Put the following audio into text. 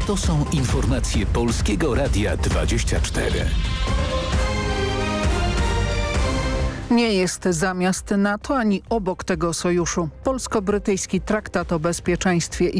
To są informacje Polskiego Radia 24. Nie jest zamiast NATO ani obok tego sojuszu. Polsko-brytyjski traktat o bezpieczeństwie i